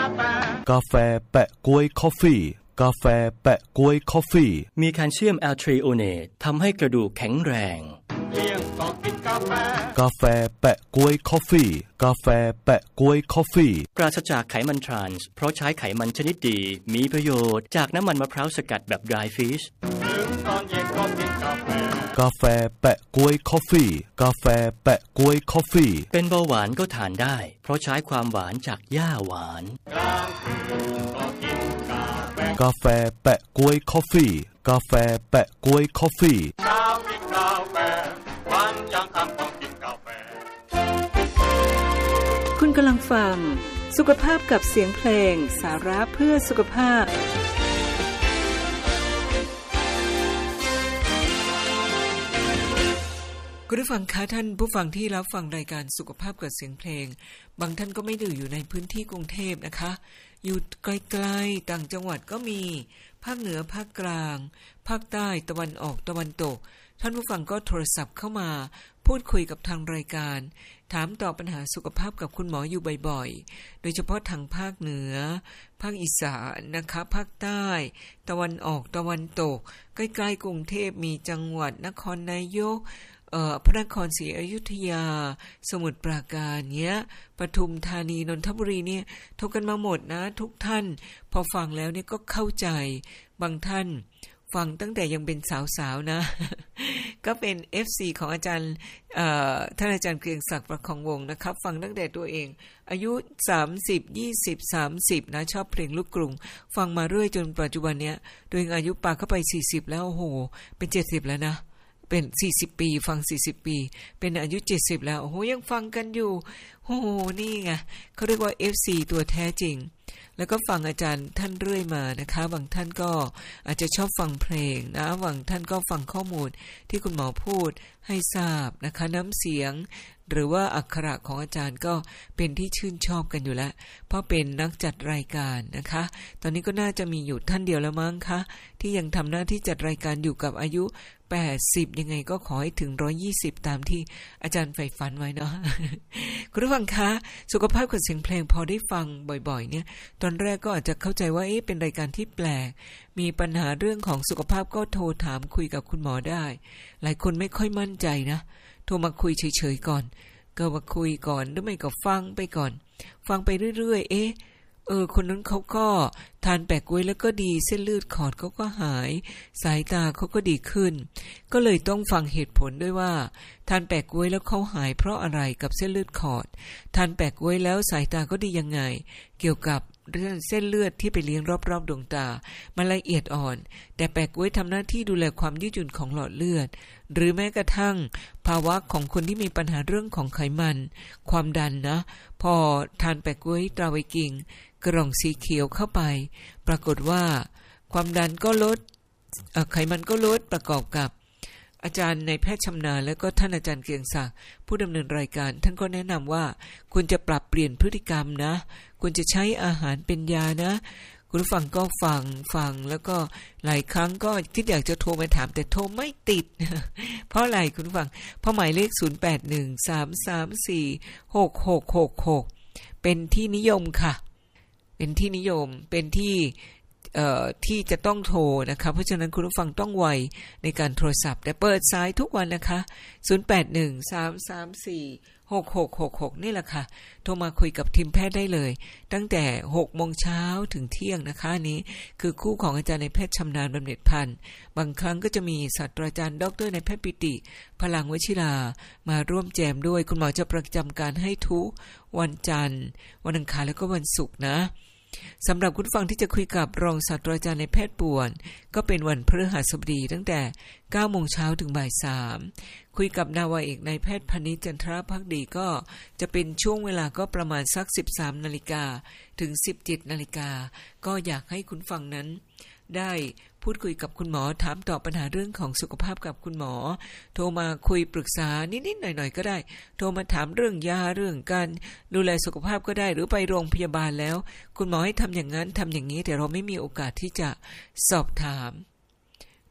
กาแฟแปะก๊วยคอฟฟี่กาแฟแปะก๊วยคอฟฟี่มีแคลเซียมแอลทริโอเนตทำให้กระดูกแข็งแรงเลี้ยงก็กินกาแฟกาแฟแปะก๊วยคอฟฟี่กาแฟแปะก๊วยคอฟฟี่ปราศจากไขมันทรานส์เพราะใช้ไขมันชนิดดีมีประโยชน์จากน้ำมันมะพร้าวสกัดแบบ dry fish ตอนเย็นก็กินกาแฟแปะก๊วยคอฟฟี่กาแฟแปะก๊วยคอฟฟี่เป็นเบาหวานก็ทานได้เพราะใช้ความหวานจากหญ้าหวานกาแฟแปะก๊วยคอฟฟี่กาแฟแปะก๊วยคอฟฟี่เช้ากินกาแฟวันยังค่ำต้องกินกาแฟคุณกำลังฟังสุขภาพกับเสียงเพลงสาระเพื่อสุขภาพคุณผู้ฟังคะท่านผู้ฟังที่รับฟังรายการสุขภาพกับเสียงเพลงบางท่านก็ไม่ได้อยู่ในพื้นที่กรุงเทพนะคะอยู่ไกลๆต่างจังหวัดก็มีภาคเหนือภาคกลางภาคใต้ตะวันออกตะวันตกท่านผู้ฟังก็โทรศัพท์เข้ามาพูดคุยกับทางรายการถามตอบปัญหาสุขภาพกับคุณหมออยู่บ่อยๆโดยเฉพาะทางภาคเหนือภาคอีสานนะคะภาคใต้ตะวันออกตะวันตกใกล้ๆกรุงเทพมีจังหวัดนครนายกพระนครศรีอยุธยาสมุทรปราการเนี้ยปทุมธานีนนทบุรีเนี่ยโทรกันมาหมดนะทุกท่านพอฟังแล้วเนี่ยก็เข้าใจบางท่านฟังตั้งแต่ยังเป็นสาวๆนะ ก็เป็น FC ของอาจารย์ท่านอาจารย์เกรียงศักดิ์ประคองวงศ์นะครับฟังตั้งแต่ตัวเองอายุ30 20 30นะชอบเพลงลูกกรุงฟังมาเรื่อยจนปัจจุบันเนี้ยตัวเองอายุปากเข้าไป40แล้วโอ้โหเป็น70แล้วนะเป็น40ปีฟัง40ปีเป็นอายุ70แล้วโอ้โหยังฟังกันอยู่โอ้โหนี่ไงเขาเรียกว่า FC ตัวแท้จริงแล้วก็ฟังอาจารย์ท่านเรื่อยมานะคะบางท่านก็อาจจะชอบฟังเพลงนะบางท่านก็ฟังข้อมูลที่คุณหมอพูดให้ทราบนะคะน้ำเสียงหรือว่าอักขระของอาจารย์ก็เป็นที่ชื่นชอบกันอยู่แล้วเพราะเป็นนักจัดรายการนะคะตอนนี้ก็น่าจะมีอยู่ท่านเดียวแล้วมั้งคะที่ยังทำหน้าที่จัดรายการอยู่กับอายุ80ยังไงก็ขอให้ถึง120ตามที่อาจารย์ใฝ่ฝันไว้เนาะ คุณผู้ฟังคะสุขภาพกับเสียงเพลงพอได้ฟังบ่อยๆเนี่ยตอนแรกก็อาจจะเข้าใจว่าเป็นรายการที่แปลกมีปัญหาเรื่องของสุขภาพก็โทรถามคุยกับคุณหมอได้หลายคนไม่ค่อยมั่นใจนะโทรมาคุยเฉยๆก่อนก็มาคุยก่อนหรือไม่ก็ฟังไปก่อนฟังไปเรื่อยๆคนนั้นเขาก็ทานแปะก๊วยแล้วก็ดีเส้นเลือดขอดเขาก็หายสายตาเขาก็ดีขึ้นก็เลยต้องฟังเหตุผลด้วยว่าทานแปะก๊วยแล้วเขาหายเพราะอะไรกับเส้นเลือดขอดทานแปะก๊วยแล้วสายตาก็ดียังไงเกี่ยวกับเรื่องเส้นเลือดที่ไปเลี้ยงรอบๆดวงตามันละเอียดอ่อนแต่แปะก๊วยทำหน้าที่ดูแลความยืดหยุ่นของหลอดเลือดหรือแม้กระทั่งภาวะของคนที่มีปัญหาเรื่องของไขมันความดันนะพอทานแปะก๊วยตราไวกิงกล่องสีเขียวเข้าไปปรากฏว่าความดันก็ลดไขมันก็ลดประกอบกับอาจารย์ในแพทย์ชำนาญแล้วก็ท่านอาจารย์เกรียงศักดิ์ผู้ดำเนินรายการท่านก็แนะนำว่าควรจะปรับเปลี่ยนพฤติกรรมนะควรจะใช้อาหารเป็นยานะคุณผู้ฟังก็ฟังแล้วก็หลายครั้งก็คิดอยากจะโทรมาถามแต่โทรไม่ติด เพราะอะไรคุณผู้ฟังเพราะหมายเลข0813346666เป็นที่นิยมค่ะเป็นที่นิยมเป็นที่จะต้องโทรนะคะเพราะฉะนั้นคุณผู้ฟังต้องไวในการโทรศัพท์แต่เปิดสายทุกวันนะคะ0813346666นี่แหละค่ะโทรมาคุยกับทีมแพทย์ได้เลยตั้งแต่ 6:00 นถึงเที่ยงนะคะนี้คือคู่ของอาจารย์ในแพทย์ชำนาญบำเหน็จพันธุ์บางครั้งก็จะมีศาสตราจารย์ดร.ในแพทย์ปิติพลังวชิรามาร่วมแจมด้วยคุณหมอจะประจำการให้ทุกวันจันทร์วันอังคารแล้วก็วันศุกร์นะสำหรับคุณฟังที่จะคุยกับรองศาสตราจารย์ในแพทย์ป่วนก็เป็นวันพฤหัสบดีตั้งแต่ 9:00 นถึงบ่าย 3:00 คุยกับนาวาเอกนายแพทย์พนิชจันทรภักดีก็จะเป็นช่วงเวลาก็ประมาณสัก 13:00 นถึง 17:00 นก็อยากให้คุณฟังนั้นได้พูดคุยกับคุณหมอถามตอบปัญหาเรื่องของสุขภาพกับคุณหมอโทรมาคุยปรึกษานิดๆหน่อยๆก็ได้โทรมาถามเรื่องยาเรื่องการดูแลสุขภาพก็ได้หรือไปโรงพยาบาลแล้วคุณหมอให้ทำอย่างนั้นทำอย่างนี้แต่เราไม่มีโอกาสที่จะสอบถาม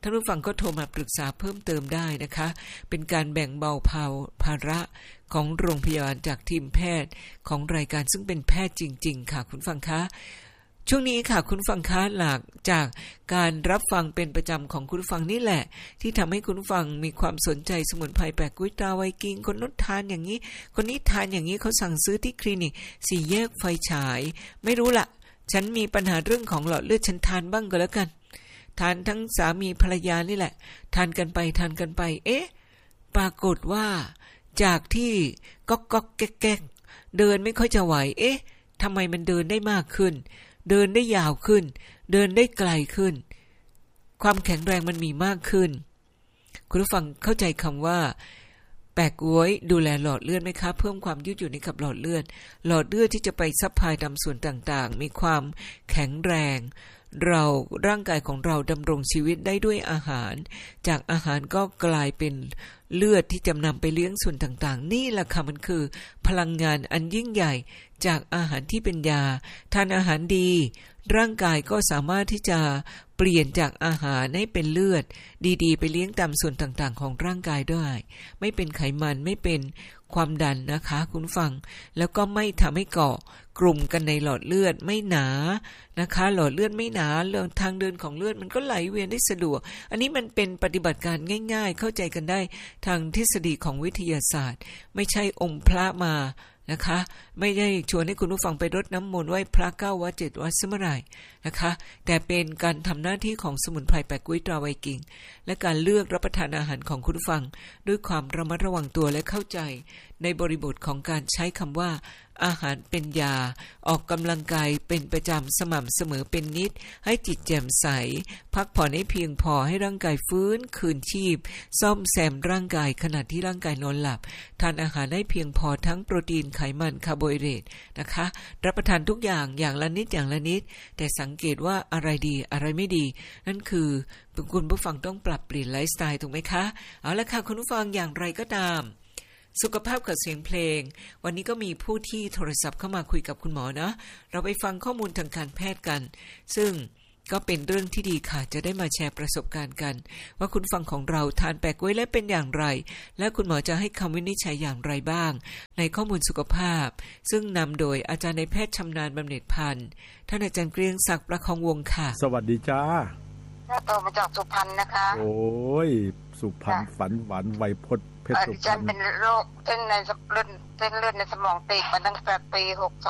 ท่านผู้ฟังก็โทรมาปรึกษาเพิ่มเติมได้นะคะเป็นการแบ่งเบาภาระของโรงพยาบาลจากทีมแพทย์ของรายการซึ่งเป็นแพทย์จริงๆค่ะคุณฟังคะช่วงนี้ค่ะคุณฟังคะหลักจากการรับฟังเป็นประจำของคุณฟังนี่แหละที่ทำให้คุณฟังมีความสนใจสมุนไพรแปลกกุ้ยตาไวกิ้งคนนู้นทานอย่างนี้คนนี้ทานอย่างนี้เขาสั่งซื้อที่คลินิก4 แยกไฟฉายไม่รู้ละฉันมีปัญหาเรื่องของหลอดเลือดฉันทานบ้างก็แล้วกันทานทั้งสามีภรรยานี่แหละทานกันไปปรากฏว่าจากที่ก๊อกแก๊กเดินไม่ค่อยจะไหวทำไมมันเดินได้มากขึ้นเดินได้ยาวขึ้นเดินได้ไกลขึ้นความแข็งแรงมันมีมากขึ้นคุณผู้ฟังเข้าใจคำว่าแปะก๊วยดูแลหลอดเลือดไหมคะเพิ่มความยืดหยุ่นให้กับหลอดเลือดที่จะไปซัพพลายตามส่วนต่างๆมีความแข็งแรงร่างกายของเราดำรงชีวิตได้ด้วยอาหารจากอาหารก็กลายเป็นเลือดที่จะนำไปเลี้ยงส่วนต่างๆนี่แหละค่ะมันคือพลังงานอันยิ่งใหญ่จากอาหารที่เป็นยาทานอาหารดีร่างกายก็สามารถที่จะเปลี่ยนจากอาหารให้เป็นเลือดดีๆไปเลี้ยงตามส่วนต่างๆของร่างกายได้ไม่เป็นไขมันไม่เป็นความดันนะคะคุณฟังแล้วก็ไม่ทำให้เกาะกลุ่มกันในหลอดเลือดไม่หนานะคะหลอดเลือดไม่หนาเรื่องทางเดินของเลือดมันก็ไหลเวียนได้สะดวกอันนี้มันเป็นปฏิบัติการง่ายๆเข้าใจกันได้ทางทฤษฎีของวิทยาศาสตร์ไม่ใช่องค์พระมานะคะไม่ได้ชวนให้คุณผู้ฟังไปรดน้ำมนต์ไหว้พระ9 วัด 7 วัดเสมอไรนะคะแต่เป็นการทำหน้าที่ของสมุนไพรแปะกุ้ยตราไวกิ้งและการเลือกรับประทานอาหารของคุณผู้ฟังด้วยความระมัดระวังตัวและเข้าใจในบริบทของการใช้คำว่าอาหารเป็นยาออกกำลังกายเป็นประจำสม่ำเสมอเป็นนิดให้จิตแจ่มใสพักผ่อนให้เพียงพอให้ร่างกายฟื้นคืนชีพซ่อมแซมร่างกายขณะที่ร่างกายนอนหลับทานอาหารให้เพียงพอทั้งโปรตีนไขมันคาร์โบไฮเดรตนะคะรับประทานทุกอย่างอย่างละนิดแต่สังเกตว่าอะไรดีอะไรไม่ดีนั่นคือคุณผู้ฟังต้องปรับเปลี่ยนไลฟ์สไตล์ถูกไหมคะเอาละค่ะคุณผู้ฟังอย่างไรก็ตามสุขภาพกับเสียงเพลงวันนี้ก็มีผู้ที่โทรศัพท์เข้ามาคุยกับคุณหมอนะเราไปฟังข้อมูลทางการแพทย์กันซึ่งก็เป็นเรื่องที่ดีค่ะจะได้มาแชร์ประสบการณ์กันว่าคุณฟังของเราทานแปะก๊วยและเป็นอย่างไรและคุณหมอจะให้คำวินิจฉัยอย่างไรบ้างในข้อมูลสุขภาพซึ่งนำโดยอาจารย์นายแพทย์ชำนาญบำเหน็จพันธ์ท่านอาจารย์เกรียงศักดิ์ประคองวงศ์ค่ะสวัสดีจ้าโตมาจากสุพรรณนะคะโอ้ยสุพรรณฝันหวานไวพจน์เพชรสุพรรณฉันเป็นโรคเส้นเลือดในสมองตีบมาตั้งแต่ปี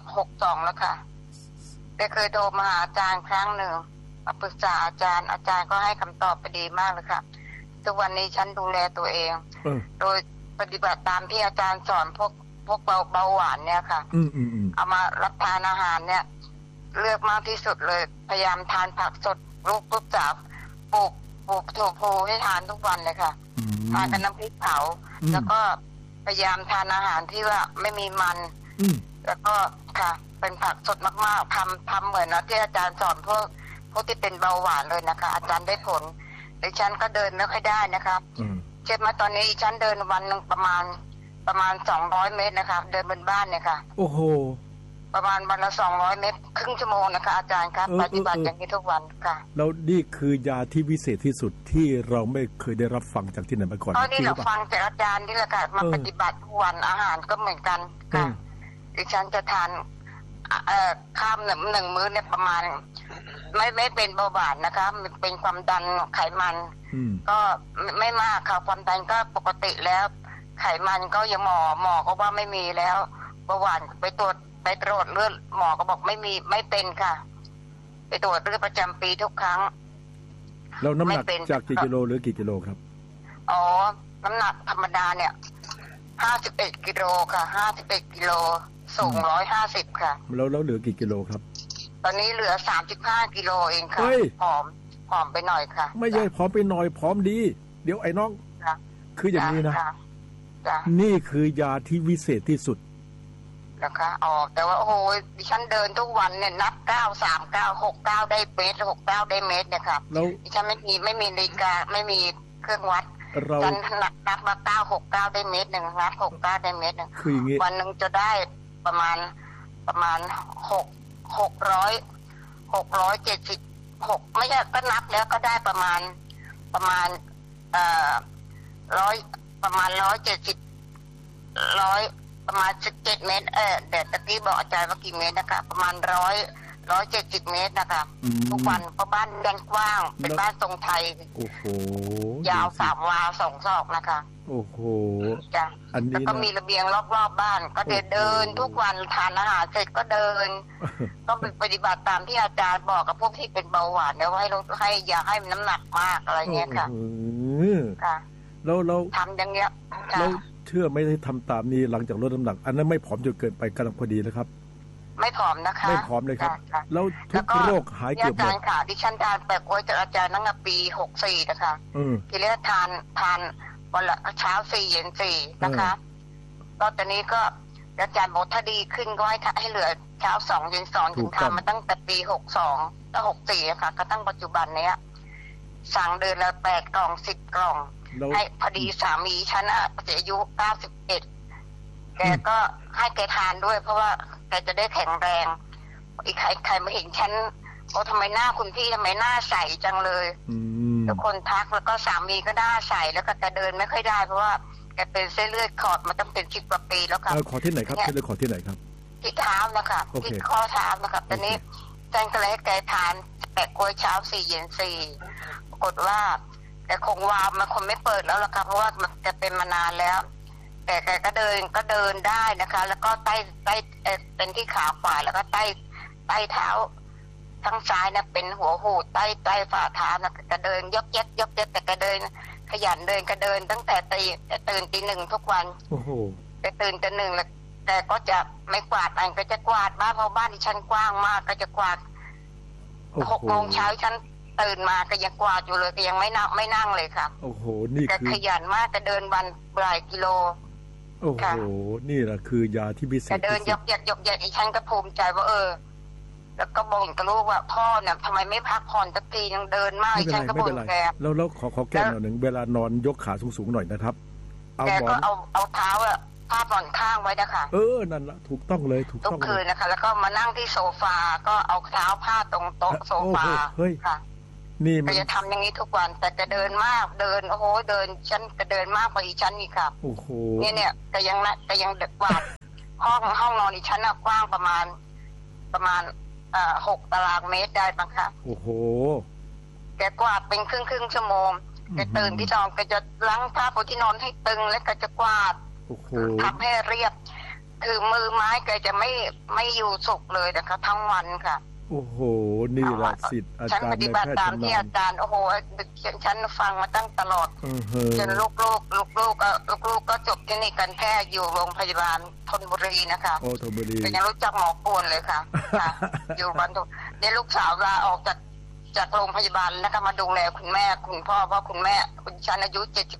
62แล้วค่ะได้เคยโทรมาหาอาจารย์ครั้งหนึ่งมาปรึกษาอาจารย์ก็ให้คำตอบไปดีมากเลยค่ะทุกวันนี้ฉันดูแลตัวเองโดยปฏิบัติตามที่อาจารย์สอนพวกเบาหวานเนี่ยค่ะเอามารับทานอาหารเนี่ยเลือกมากที่สุดเลยพยายามทานผักสดลูกจับปลูกถั่วพูให้ทานทุกวันเลยค่ะทานกับน้ำพริกเผาแล้วก็พยายามทานอาหารที่ว่าไม่มีมันแล้วก็ค่ะเป็นผักสดมากๆทำเหมือนที่อาจารย์สอนพวกที่เป็นเบาหวานเลยนะคะอาจารย์ได้ผลดิฉันก็เดินไม่ค่อยได้นะคะเช่นมาตอนนี้ดิฉันเดินวันนึงประมาณ200 เมตรนะคะเดินบนบ้านเนี่ยค่ะโอ้โหประมาณวันละ200 เมตรครึ่งชั่วโมงนะคะอาจารย์ครับปฏิบัติอย่างนี้ทุกวันค่ะแล้วนี่คือยาที่วิเศษที่สุดที่เราไม่เคยได้รับฟังจากที่ไหนมาก่อนนี่เราฟังจากอาจารย์นี่แหละค่ะมาปฏิบัติทุกวันอาหารก็เหมือนกันค่ะดิฉันจะทานข้ามหนึ่งมื้อเนี่ยประมาณไม่เป็นเบาหวานนะคะเป็นความดันไขมันก็ไม่มากค่ะความดันก็ปกติแล้วไขมันก็ยังหมอก็ว่าไม่มีแล้วเบาหวานไปตรวจเลือดหมอก็บอกไม่เป็นค่ะไปตรวจเลือดประจำปีทุกครั้งแล้วน้ำหนักจากกี่กิโลหรือกี่กิโลครับน้ำหนักธรรมดาเนี่ย51 กิโลค่ะ51 กิโลสูง150ค่ะแล้วเหลือกี่กิโลครับตอนนี้เหลือ35 กิโลเองค่ะผอมไปหน่อยค่ะไม่ใช่ผอมไปหน่อยผอมดีเดี๋ยวไอ้น้องคืออย่างนี้นะนี่คือยาที่วิเศษที่สุดนะคะแต่ว่าโอ้โหดิฉันเดินทุกวันเนี่ยนับ9 3 9 6 9ได้เมตร69ได้เมตรเนี่ยครับดิฉันไม่มีนาฬิกาไม่มีเครื่องวัดฉันนับมา9 6 9ได้เมตรนึงนับ69ได้เมตรนึงวันนึงจะได้ประมาณ676ไม่ใช่ก็นับแล้วก็ได้ประมาณประมาณประมาณ170ประมาณ17 เมตรเดี๋ยวตะกี้บอกอาจารย์ว่ากี่เมตรนะคะประมาณ170 เมตรนะคะทุกวันเพราะบ้านแดนกว้างเป็นบ้านทรงไทยโอ้โหยาว3 วา 2 ศอกนะคะโอ้โหจ้ะแล้วก็มีระเบียงรอบบ้านก็เดินทุกวันทานอาหารเสร็จก็เดินก็ปฏิบัติตามที่อาจารย์บอกกับพวกที่เป็นเบาหวานเนี่ยว่าให้อย่าให้น้ำหนักมากอะไรเงี้ยค่ะค่ะแล้วทำอย่างเงี้ยแล้วเชื่อไม่ได้ทำตามนี้หลังจากลดน้ำหนักอันนั้นไม่ผอมจนเกินไปกำลังพอดีนะครับไม่ผอมนะคะไม่ผอมเลยครับแล้วทุกโรคหายเกือบหมดอาจารย์ค่ะดิฉันทานแปะกล้วยจากอาจารย์ตั้งแต่ปี64นะคะทีแรกทานวันละเช้า4เย็น4นะคะก็ตอนนี้ก็อาจารย์บอกถ้าดีขึ้นก็ให้เหลือเช้า2เย็น2ถึงทานมาตั้งแต่ปี62แล้ว64นะคะก็ตั้งปัจจุบันเนี้ยสั่งเดือนละ8 กล่อง10 กล่องให้พอดีสามีฉันอายุ91แกก็ให้แกทานด้วยเพราะว่าแกจะได้แข็งแรงอีกใครมาเห็นฉันโอ้ทำไมหน้าคุณพี่ทำไมหน้าใสจังเลยทุกคนทักแล้วก็สามีก็หน้าใสแล้วก็แกเดินไม่ค่อยได้เพราะว่าแกเป็นเส้นเลือดขอดมาตั้งเป็น10 กว่าปีแล้วครับขอที่ไหนครับเส้นเลือดขอดที่ไหนครับที่เท้านะคะที่ข้อเท้านะคะตอนนี้แจงก็เลยให้แกทานแปะกล้วยเช้า4เย็น4ปรากฏว่าแกคงวามันคงไม่เปิดแล้วล่ะค่ะเพราะว่าแกเป็นมานานแล้วแต่แกก็เดินได้นะคะแล้วก็ใต้เป็นที่ขาขวาแล้วก็ใต้เท้าทั้งซ้ายนะเป็นหัวหูดใต้ฝ่าเท้านะก็เดินยกเย็ดแต่ก็เดินขยันเดินก็เดินตั้งแต่ตื่นตี 1ทุกวันโอ้โหแต่ตื่นตี 1แล้วแต่ก็จะไม่กวาดอันก็จะกวาดบ้านเพราะบ้านที่ฉันกว้างมากก็จะกวาด6 โมงเช้าฉันตื่นมาก็ยังกวาดอยู่เลยก็ยังไม่นั่งเลยค่ะโอ้โหนี่คือขยันมากก็เดินวันหลายกิโลโอ้โหนี่แหละคือยาที่พิเศษเดินยกแยกอีฉันก็ภูมิใจว่าแล้วก็บ่นกับลูกว่าพ่อเนี่ยทำไมไม่พักผ่อนสักทียังเดินมากอีฉันก็บ่นแกแล้วขอแก้หน่อยหนึ่งเวลานอนยกขาสูงๆหน่อยนะครับแกก็เอาเท้าผ้าผ่อนข้างไว้นะคะนั่นละถูกต้องเลยถูกต้องทุกคืนนะคะแล้วก็มานั่งที่โซฟาก็เอาเท้าผ้าตรงโต๊ะโซฟาค่ะนี่มันจะทำอย่างนี้ทุกวันแต่จะเดินมากเดินโอ้โหเดินฉันจะเดินมากกว่าอีฉันอีกครับโอ้โหเนี่ยแต่ยังเด็กกว่าห้องนอนอีฉันกว้างประมาณ6 ตารางเมตรได้บ้างคะโอ้โหแกกวาดเป็นครึ่งชั่วโมงแกตื่นที่นอนแกจะล้างผ้าปูที่นอนให้ตึงแล้วก็จะกวาดทำให้เรียบคือมือไม้แกจะไม่อยู่สุกเลยนะคะทั้งวันค่ะโอ้โหนี่แหละสิทธิ์อาจารย์ฉันปฏิบัติตามที่อาจารย์โอ้โหฉันฟังมาตั้งตลอดจนลูกก็จบที่นี่กันแพทย์อยู่โรงพยาบาลธนบุรีนะคะโอ้ธนบุรีแต่ยังรู้จักหมอปวนเลยค่ะอยู่บ้านเนี่ยลูกสาวลาออกจากโรงพยาบาลนะคะมาดูแลคุณแม่คุณพ่อเพราะคุณแม่คุณฉันอายุ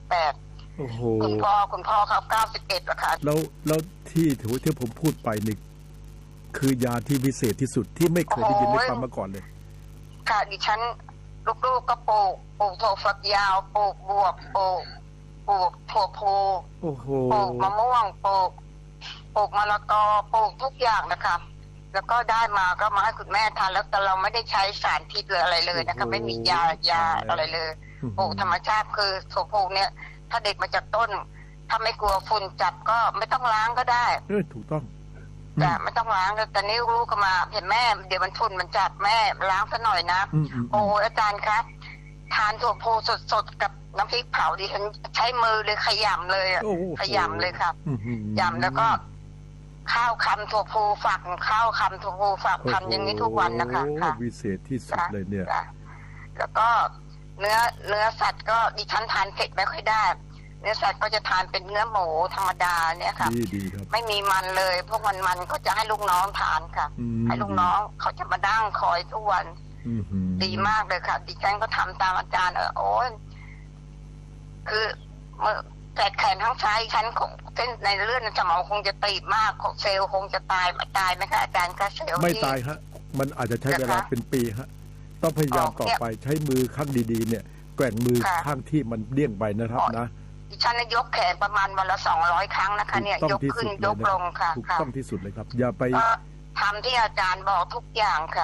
78คุณพ่อเขา91แล้วค่ะแล้วที่ผมพูดไปนี่คือยาที่พิเศษที่สุดที่ไม่เคยได้ยินได้ฟังมาก่อนเลยค่ะดิฉันลูกก็ปลูกถั่วฝักยาวปลูกบวบปลูกถั่วพูปลูกมะม่วงปลูกมะละกอปลูกทุกอย่างนะคะแล้วก็ได้มาก็มาให้คุณแม่ทานแล้วแต่เราไม่ได้ใช้สารพิษหรืออะไรเลยนะคะไม่มียาอะไรเลยปลูกธรรมชาติคือถั่วพูเนี่ยถ้าเด็กมาจากต้นถ้าไม่กลัวฝุ่นจับก็ไม่ต้องล้างก็ได้ถูกต้องแต่ไม่ต้องล้างแต่นี่ลูกก็มาเห็นแม่เดี๋ยวมันฝุ่นมันจับแม่ล้างซะหน่อยนะโอ้อาจารย์ครับทานถั่วพูสดกับน้ำพริกเผาดิฉันใช้มือเลยขยำเลยขยำเลยครับยำแล้วก็ข้าวคำถั่วพูฝักข้าวคำถั่วพูฝักทำอย่างนี้ทุกวันนะคะค่ะวิเศษที่สุดเลยเนี่ยแล้วก็เนื้อสัตว์ก็ดิฉันทานเผ็ดไม่ค่อยได้เนื้อสัตว์ก็จะทานเป็นเนื้อหมูธรรมดาเนี่ยค่ะไม่มีมันเลยพวกมันก็จะให้ลูกน้องทานค่ะให้ลูกน้องเขาจะมานั่งคอยทุกวันดีมากเลยค่ะดิฉันก็ทำตามอาจารย์โอ้ยคือแขนทั้งซ้ายฉันคงเส้นในเลือดในสมองคงจะตีบมากเซลล์คงจะตายไหมคะอาจารย์คะเซลล์ไม่ตายฮะมันอาจจะใช้เวลาเป็นปีฮะต้องพยายามต่อไปใช้มือข้างดีๆเนี่ยแกว่งมือข้างที่มันเลี่ยงไปนะครับนะดิฉันยกแขนประมาณวันละ200 ครั้งนะคะเนี่ยยกขึ้นยกลงค่ะถูกต้องที่สุดเลยครับอย่าไปทำที่อาจารย์บอกทุกอย่างค่ะ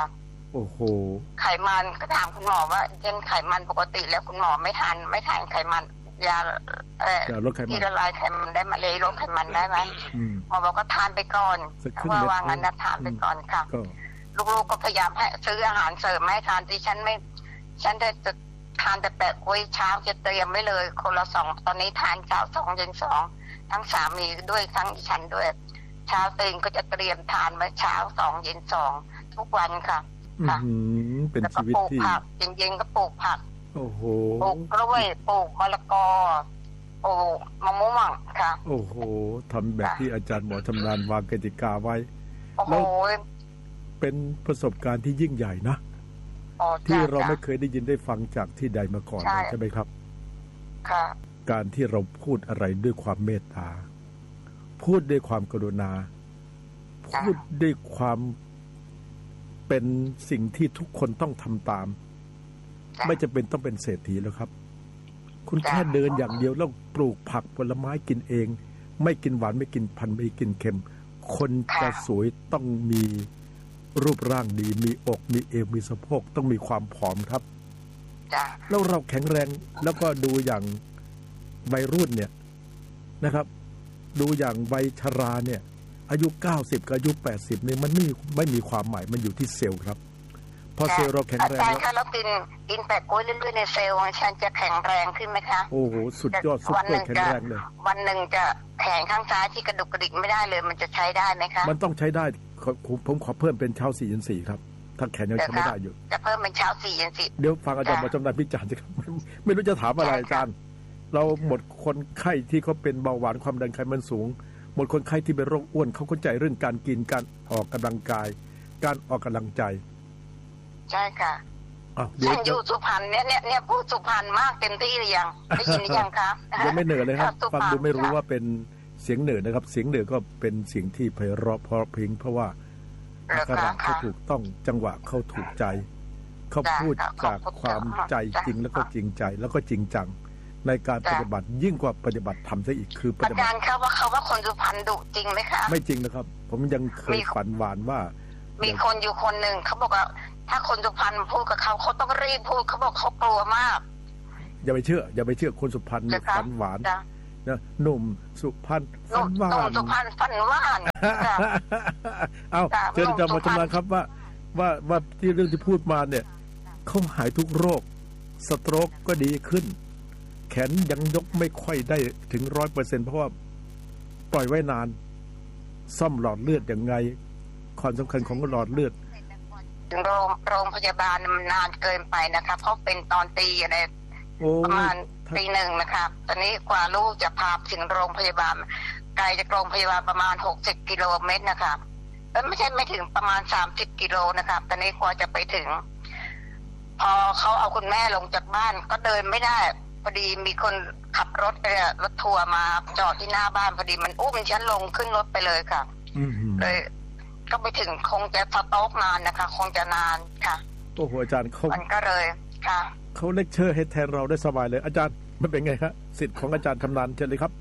โอ้โหไขมันก็ถามคุณหมอว่าเช่นไขมันปกติแล้วคุณหมอไม่ทานไขมันยาลดไขมันที่ละลายไขมันได้มาเลยลดไขมันได้ไหมหมอบอกก็ทานไปก่อนว่างั้นนะทานไปก่อนค่ะลูกๆก็พยายามให้ซื้ออาหารเสริมให้ทานที่ฉันได้จะทานแต่แปะกล้วยเช้าจะเตรียมไว้เลยคนละ2ตอนนี้ทานเช้า2เย็น2ทั้งสามีด้วยทั้งฉันด้วยเช้าตื่นก็จะเตรียมทานไว้เช้า2เย็น2ทุกวันค่ะเป็นชีวิตที่ผักจริงๆก็ปลูกผักโอ้โหปลูกกล้วยปลูกมะละกอปลูกมะม่วงค่ะโอ้โหทำแบบที่อาจารย์หมอชำนาญวางกติกาไว้แล้วเป็นประสบการณ์ที่ยิ่งใหญ่นะที่เราไม่เคยได้ยินได้ฟังจากที่ใดมาก่อนใช่ไหมครับค่ะการที่เราพูดอะไรด้วยความเมตตาพูดด้วยความกรุณาพูดด้วยความเป็นสิ่งที่ทุกคนต้องทำตามไม่จำเป็นต้องเป็นเศรษฐีแล้วครับคุณแค่เดินอย่างเดียวแล้วปลูกผักผลไม้กินเองไม่กินหวานไม่กินพันไม่กินเค็มคนจะสวยต้องมีรูปร่างดีมีอกมีเอวมีสะโพกต้องมีความผอมครับแล้วเราแข็งแรงแล้วก็ดูอย่างวัยรุ่นเนี่ยนะครับดูอย่างวัยชราเนี่ยอายุ90กับอายุ80เนี่ยมันไม่มีความหมายมันอยู่ที่เซลล์ครับพอเซลล์เราแข็งแรงแล้วถ้าเรากินแปะกล้วยเรื่อยๆในเซลล์ฉันจะแข็งแรงขึ้นไหมคะโอ้โหสุดยอดซุปเปอร์แข็งแรงเลยวันหนึ่งจะแขนข้างซ้ายที่กระดุกกระดิกไม่ได้เลยมันจะใช้ได้ไหมคะมันต้องใช้ได้ผมขอเพิ่มเป็นเช้า4 เย็น 4ครับถ้าแขนยังใช้ไม่ได้อยู่จะเพิ่มเป็นเช้า4 เย็น 4 เดี๋ยวฟังอาจารย์มาจำนานพิจารณ์สิครับไม่รู้จะถามอะไรอาจารย์เราหมดคนไข้ที่เขาเป็นเบาหวานความดันไขมันสูงหมดคนไข้ที่เป็นโรคอ้วนเขาเข้าใจเรื่องการกินการออกกำลังกายการออกกำลังใจใช่ค่ะฉันอยู่สุพรรณเนี่ยพูดสุพรรณมากเต็มที่หรือยังได้ยินหรือยังคะยังไม่เหนื่อยเลยครับฟังดูไม่รู้ว่าเป็นเสียงเหนือนะครับเสียงเหนือก็เป็นเสียงที่ไพเราะเพราะเพลงเพราะว่าอักขระเขาถูกต้องจังหวะเขาถูกใจเขาพูดจากความใจจริงแล้วก็จริงใจแล้วก็จริงจังในการปฏิบัติยิ่งกว่าปฏิบัติธรรมซะอีกคือปฏิบัติอาจารย์ครับว่าเขาว่าคนสุพรรณดุจริงไหมคะไม่จริงนะครับผมยังเคยฝันหวานว่ามีคนอยู่คนหนึ่งเขาบอกว่าถ้าคนสุพรรณพูดกับเขาต้องรีบพูดเขาบอกเขากลัวมากอย่าไปเชื่อคนสุพรรณฝันหวานนะหนุ่มสุพรรณฝันหวานสุพรรณฝันหวานเอาเชิญอาจารย์มาชำนาญครับว่าที่เรื่องที่พูดมาเนี่ยเขาหายทุกโรคสโตรกก็ดีขึ้นแขนยังยกไม่ค่อยได้ถึง 100% เพราะว่าปล่อยไว้นานซ่อมหลอดเลือดอย่างไงความสำคัญของหลอดเลือดโรงพยาบาลมันนานเกินไปนะคะเพราะเป็นตอนตีอะไรประมาณตี 1นะคะตอนนี้กว่าลูกจะพาถึงโรงพยาบาลไกลจากโรงพยาบาลประมาณ60 กิโลเมตรนะคะไม่ถึงประมาณ30 กิโลนะคะตอนนี้กว่าจะไปถึงพอเขาเอาคุณแม่ลงจากบ้านก็เดินไม่ได้พอดีมีคนขับรถทัวร์มาจอดที่หน้าบ้านพอดีมันอุ้มฉันลงขึ้นรถไปเลยค่ะเลยก็ไปถึงคงจะสต๊อกนานนะคะคงจะนานค่ะโอ้โหอาจารย์มันก็เลยค่ะเขาเลคเชอร์ให้แทนเราได้สบายเลยอาจารย์มันเป็นไงครับสิทธิ์ของอาจารย์ชำนาญเชิญเลยครับ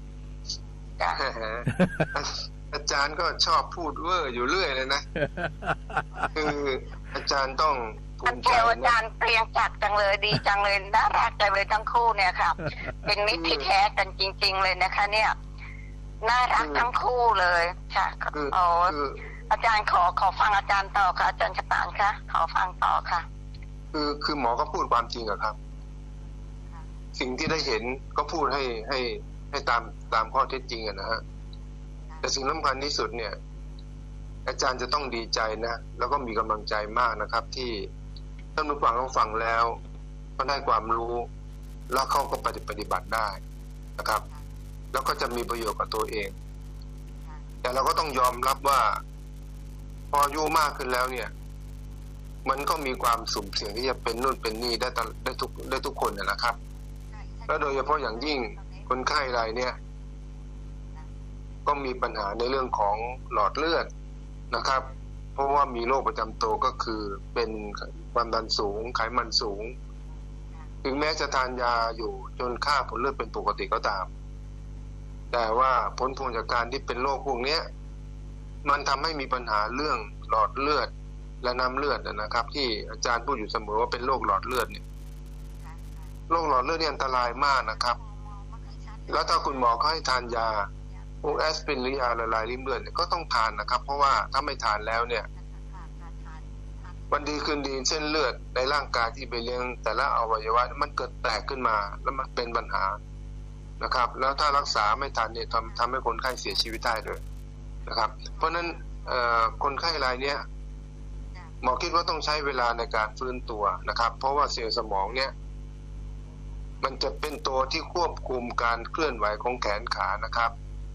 อาจารย์ก็ชอบพูดเวอร์อยู่เรื่อยเลยนะคืออาจารย์ต้องภูมิใจอาจารย์เกรียงจัดจังเลยดีจังเลยน่ารักจังเลยทั้งคู่เนี่ยค่ะเป็นมิตรที่แท้กันจริงๆเลยนะคะเนี่ยน่ารักทั้งคู่เลยค่ะโอ้อาจารย์ขอฟังอาจารย์ต่อค่ะอาจารย์ชำนาญค่ะขอฟังต่อค่ะคือหมอก็พูดความจริงอะครับสิ่งที่ได้เห็นก็พูดให้ตามข้อเท็จจริงอะนะฮะแต่สิ่งสำคัญที่สุดเนี่ยอาจารย์จะต้องดีใจนะแล้วก็มีกำลังใจมากนะครับที่ท่านผู้ฟังเขาฟังแล้วก็ได้ความรู้แล้วเขาก็ปฏิบัติได้นะครับแล้วก็จะมีประโยชน์กับตัวเองแต่เราก็ต้องยอมรับว่าพออายุมากขึ้นแล้วเนี่ยมันก็มีความสุ่มเสี่ยงที่จะเป็นนู่นเป็นนี่ได้ทุกคนนะครับแล้วโดยเฉพาะอย่างยิ่งคนไข้รายเนี่ยก็มีปัญหาในเรื่องของหลอดเลือดนะครับเพราะว่ามีโรคประจำตัวก็คือเป็นความดันสูงไขมันสูงถึงแม้จะทานยาอยู่จนค่าผลเลือดเป็นปกติก็ตามแต่ว่าผลพวงจากการที่เป็นโรคพวกนี้มันทำให้มีปัญหาเรื่องหลอดเลือดและน้ำเลือดนะครับที่อาจารย์พูดอยู่เสมอว่าเป็นโรคหลอดเลือดเนี่ยโรคหลอดเลือดนี่อันตรายมากนะครับแล้วถ้าคุณหมอเขาให้ทานยาพวกแอสไพรินหรือยาละลายริ่มเลือดเนี่ยก็ต้องทานนะครับเพราะว่าถ้าไม่ทานแล้วเนี่ยวันดีคืนดีเส้นเลือดในร่างกายที่ไปเลี้ยงแต่ละอวัยวะมันเกิดแตกขึ้นมาแล้วมันเป็นปัญหานะครับแล้วถ้ารักษาไม่ทันเนี่ยทำให้คนไข้เสียชีวิตได้เลยนะครับเพราะนั้นคนไข้รายเนี้ยหมอคิดว่าต้องใช้เวลาในการฟื้นตัวนะครับเพราะว่าเซลล์สมองเนี่ยมันจะเป็นตัวที่ควบคุมการเคลื่อนไหวของแขนขานะครับ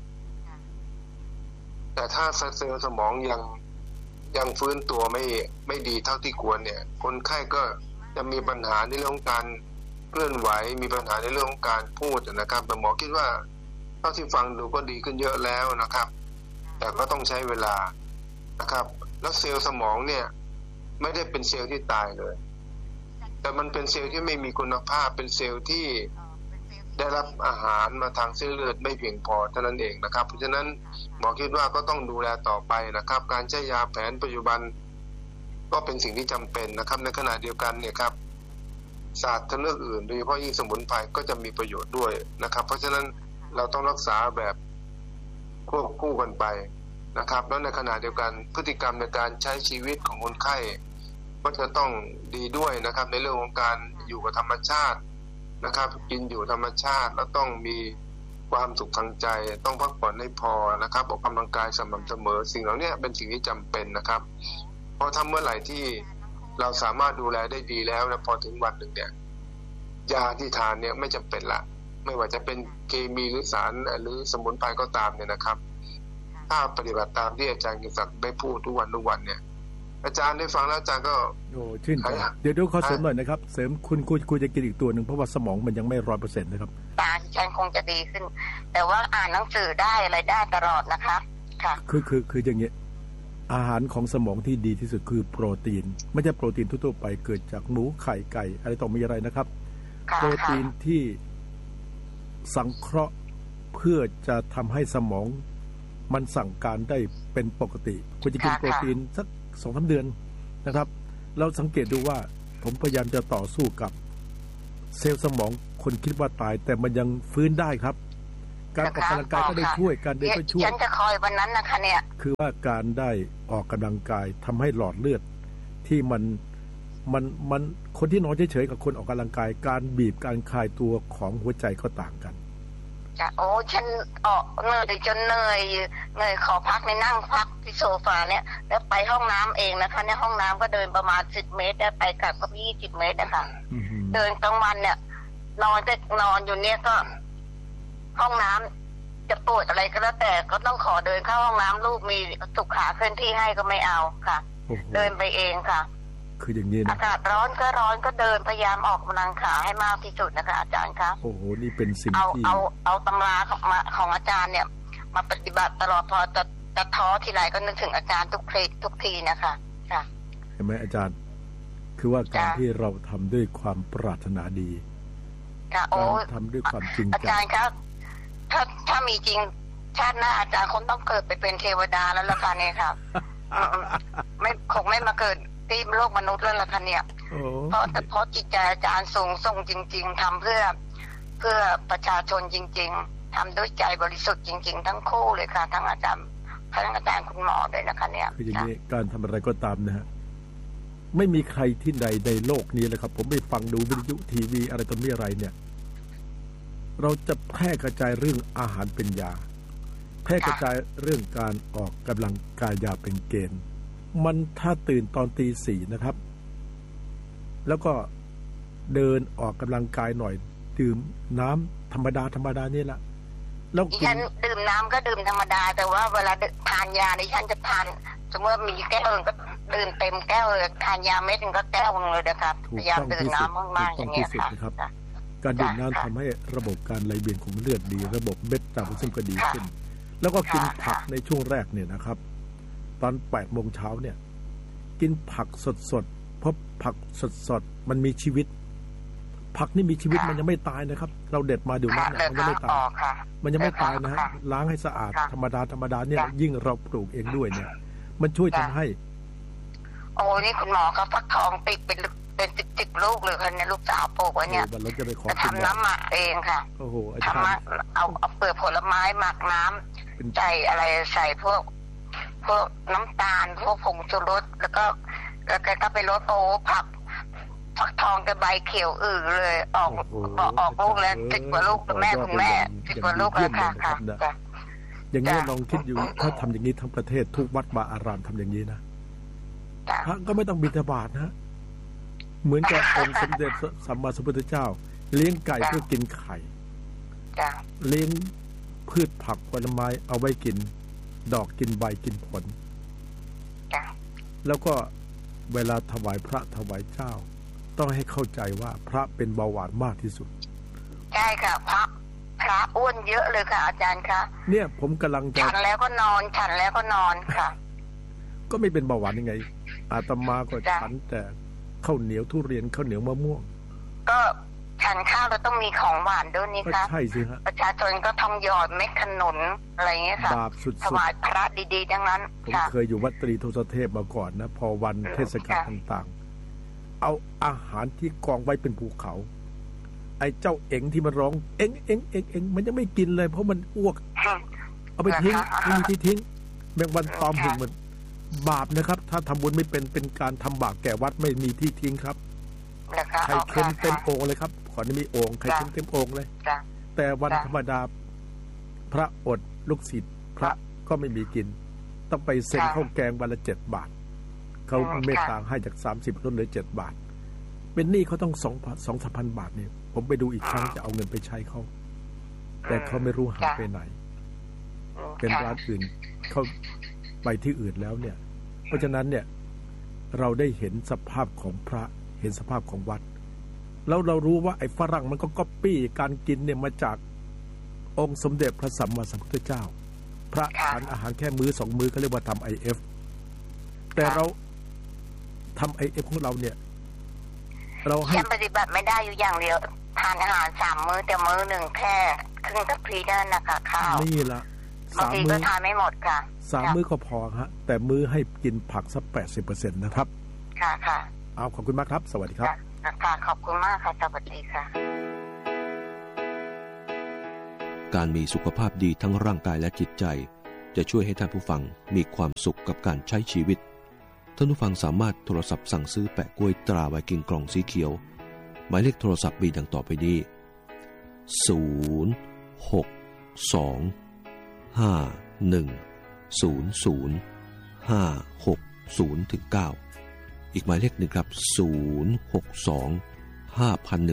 แต่ถ้าเซลล์สมองยังฟื้นตัวไม่ดีเท่าที่ควรเนี่ยคนไข้ก็จะมีปัญหาในเรื่องของการเคลื่อนไหวมีปัญหาในเรื่องของการพูดนะครับแต่หมอคิดว่าเท่าที่ฟังดูก็ดีขึ้นเยอะแล้วนะครับแต่ก็ต้องใช้เวลานะครับแล้วเซลล์สมองเนี่ยไม่ได้เป็นเซลล์ที่ตายเลยแต่มันเป็นเซลล์ที่ไม่มีคุณภาพเป็นเซลล์ที่ได้รับอาหารมาทางเส้นเลือดไม่เพียงพอเท่านั้นเองนะครับเพราะฉะนั้นหมอคิดว่าก็ต้องดูแลต่อไปนะครับการใช้ยาแผนปัจจุบันก็เป็นสิ่งที่จำเป็นนะครับในขณะเดียวกันเนี่ยครับศาสตร์ทางเลือกอื่นโดยเฉพาะยิ่งสมุนไพรก็จะมีประโยชน์ด้วยนะครับเพราะฉะนั้นเราต้องรักษาแบบควบคู่กันไปนะครับแล้วในขณะเดียวกันพฤติกรรมในการใช้ชีวิตของคนไข้ก็จะต้องดีด้วยนะครับในเรื่องของการอยู่กับธรรมชาตินะครับกินอยู่ธรรมชาติแล้วต้องมีความสุขทางใจต้องพักผ่อนให้พอนะครับออกกำลังกายสม่ำเสมอสิ่งเหล่านี้เป็นสิ่งที่จำเป็นนะครับเพราะถ้าเมื่อไหร่ที่เราสามารถดูแลได้ดีแล้วนะพอถึงวันหนึ่งเนี่ยยาที่ทานเนี่ยไม่จำเป็นละไม่ว่าจะเป็นเคมีหรือสารหรือสมุนไพรก็ตามเนี่ยนะครับถ้าปฏิบัติตามที่อาจารย์กิติศักดิ์ได้พูดทุกวันเนี่ยอาจารย์ได้ฟังแล้วอาจารย์ก็ชื่นใจเดี๋ยวขอเสริมหน่อยนะครับเสริมคุณจะกินอีกตัวหนึ่งเพราะว่าสมองมันยังไม่ 100% นะครับตาฉันคงจะดีขึ้นแต่ว่าอ่านหนังสือได้อะไรได้ตลอดนะคะค่ะคืออย่างเงี้ยอาหารของสมองที่ดีที่สุดคือโปรตีนไม่ใช่โปรตีนทั่วๆไปเกิดจากหมูไข่ไก่อะไรต่อมีอะไรนะครับโปรตีนที่สังเคราะห์เพื่อจะทำให้สมองมันสั่งการได้เป็นปกติคุณจะกินโปรตีนสัก 2-3 เดือนนะครับเราสังเกตดูว่าผมพยายามจะต่อสู้กับเซลล์สมองคนคิดว่าตายแต่มันยังฟื้นได้ครับการออกกำลังกายก็ได้ช่วยการเดินก็ช่วยฉันจะคอยวันนั้นนะคะเนี่ยคือว่าการได้ออกกำลังกายทำให้หลอดเลือดที่มันคนที่นอนเฉยๆกับคนออกกำลังกายการบีบการคลายตัวของหัวใจก็ต่างกันจ้ะโอ้ฉันออกเหนื่อยจนเหนื่อยขอพักในนั่งพักที่โซฟาเนี่ยแล้วไปห้องน้ำเองนะคะในห้องน้ำก็เดินประมาณ10 เมตรได้ไปกลับก็20 เมตรนะคะเดินกลางวันเนี่ยนอนอยู่เนี่ยก็ห้องน้ำจะปวดอะไรก็แล้วแต่ก็ต้องขอเดินเข้าห้องน้ำลูกมีสุขาเคลื่อนที่ให้ก็ไม่เอาค่ะเดินไปเองค่ะคืออย่างนี้นะอากาศร้อนก็เดินพยายามออกกำลังขาให้มากที่สุดนะคะอาจารย์คะโอ้โหนี่เป็นสิ่งที่เอาตำราของอาจารย์เนี่ยมาปฏิบัติตลอดพอจะท้อทีไรก็นึกถึงอาจารย์ทุกทีนะคะค่ะเห็นไหมอาจารย์คือว่าการที่เราทำด้วยความปรารถนาดีการทำด้วยความจริงใจอาจารย์ครับถ้ามีจริงชาติหน้าอาจารย์คงต้องเกิดไปเป็นเทวดาแล้วล่ะค่ะเนี่ยครับคงไม่มาเกิดที่โลกมนุษย์แล้วล่ะค่ะเนี่ยเพราะจิตใจอาจารย์สูงส่งจริงๆทำเพื่อประชาชนจริงๆทำด้วยใจบริสุทธิ์จริงๆทั้งคู่เลยค่ะทั้งอาจารย์คุณหมอด้วยนะคะเนี่ยคืออย่างนี้การทำอะไรก็ตามนะฮะไม่มีใครที่ใดในโลกนี้เลยครับผมไปฟังดูวิทยุทีวีอะไรต่อมีอะไรเนี่ยเราจะแพร่กระจายเรื่องอาหารเป็นยาแพร่กระจายเรื่องการออกกำลังกายยาเป็นเกณฑ์มันถ้าตื่นตอนตี 4นะครับแล้วก็เดินออกกำลังกายหน่อยดื่มน้ำธรรมดานี่แหละแล้วฉันดื่มน้ำก็ดื่มธรรมดาแต่ว่าเวลาทานยาดิฉันจะทานสมมติว่ามีแก้วก็ดื่มเต็มแก้วเลยทานยาเม็ดนึงก็แก้วนึงเลยนะครับพยายามดื่มน้ำมากๆอย่างเงี้ยค่ะการดื่มน้ำทำให้ระบบการไหลเวียนของเลือดดีระบบเม็ดตาซึ่งก็ดีขึ้นแล้วก็กินผักในช่วงแรกเนี่ยนะครับตอน 8 โมงเช้าเนี่ยกินผักสดๆเพราะผักสดๆมันมีชีวิตผักนี่มีชีวิตมันยังไม่ตายนะครับเราเด็ดมาดูนั้นมันยังไม่ตายมันยังไม่ตายนะฮะล้างให้สะอาดธรรมดาเนี่ยยิ่งเราปลูกเองด้วยเนี่ยมันช่วยทำให้โอ้นี่คุณหมอเขาฟักทองติดเป็น10 ลูกเลยค่ะเนี่ยลูกสาวปลูกไว้เนี่ยจะทำน้ำหมักเองค่ะทำเอาเปลือกผลไม้หมักน้ำใส่อะไรใส่พวกน้ำตาลพวกผงชูรสแล้วก็ไปรดผักฟักทองกับใบเขียวเลยออกลูกแล้ว10 กว่าลูกคุณแม่10 กว่าลูกแล้วค่ะอย่างนี้ลองคิดอยู่ถ้าทำอย่างนี้ทั้งประเทศทุกวัดวาอารามทำอย่างนี้นะพระก็ไม่ต้องบิณฑบาตนะเหมือนกับองค์สมเด็จสัมมาสัมพุทธเจ้าเลี้ยงไก่เพื่อกินไข่เลี้ยงพืชผักผลไม้เอาไว้กินดอกกินใบกินผลแล้วก็เวลาถวายพระถวายเจ้าต้องให้เข้าใจว่าพระเป็นเบาหวานมากที่สุดใช่ค่ะพระอ้วนเยอะเลยค่ะอาจารย์คะเนี่ยผมกำลังจะฉันแล้วก็นอนค่ะก็ไม่เป็นเบาหวานยังไงอาตมาก็ฉันแต่ข้าวเหนียวทุเรียนข้าวเหนียวมะม่วงก็ฉันข้าวเราต้องมีของหวานด้วยนี่ค่ะใช่สิฮะประชาชนก็ต้องหยอดเม็ดขนุนอะไรเงี้ยค่ะบาปสุดๆถวายพระดีๆทั้งนั้นผมเคยอยู่วัดตรีทศเทพมาก่อนนะพอวันเทศกาลต่างๆเอาอาหารที่กองไว้เป็นภูเขาไอ้เจ้าเอ็งที่มันร้องเอ็งมันยังไม่กินเลยเพราะมันอ้วกเอาไปทิ้งไม่มีที่ทิ้งแมงวันตอมหิ่งมันบาปนะครับถ้าทำบุญไม่เป็นการทำบาปแก่วัดไม่มีที่ทิ้งครับไข่เค็มเต็มโอ่งเลยครับขอนี้มีโอ่งไข่เค็มเต็มโอ่งเลยแต่วันธรรมดาพระอดลูกศิษย์พระก็ไม่มีกินต้องไปเซ็นข้าวแกงวันละ7 บาทเขาเมตตาให้จาก30ลดเหลือ7 บาทเป็นหนี้เขาต้อง 2,000 บาทเนี่ยผมไปดูอีกครั้งจะเอาเงินไปใช้เขาแต่เขาไม่รู้หายไปไหนเป็นร้านอื่นเขาไปที่อื่นแล้วเนี่ยเพราะฉะนั้นเนี่ยเราได้เห็นสภาพของพระเห็นสภาพของวัดแล้วเรารู้ว่าไอ้ฝรั่งมันก็ก๊อปปี้การกินเนี่ยมาจากองค์สมเด็จพระสัมมาสัมพุทธเจ้าพระทานอาหารแค่มื้อ2 มื้อเขาเรียกว่าทำ IF แต่เราทำ IF ของเราเนี่ยเราให้ปฏิบัติไม่ได้อยู่อย่างเดียวทานอาหาร3 มื้อแต่มื้อหนึ่งแค่ครึ่งทัพพีนั่นนะคะข้าวนี่ละบางทีก็ทานไม่หมดค่ะ 3 มื้อก็พอฮะแต่มื้อให้กินผักสัก 80% นะครับค่ะเอาขอบคุณมากครับสวัสดีครับค่ะขอบคุณมากค่ะสวัสดีค่ะการมีสุขภาพดีทั้งร่างกายและจิตใจจะช่วยให้ท่านผู้ฟังมีความสุขกับการใช้ชีวิตท่านผู้ฟังสามารถโทรศัพท์สั่งซื้อแปะกล้วยตราไวกิ้งกล่องสีเขียวหมายเลขโทรศัพท์มีดังต่อไปนี้0625100560560-9อีกหมายเลขหนึ่งครับ062-5001-9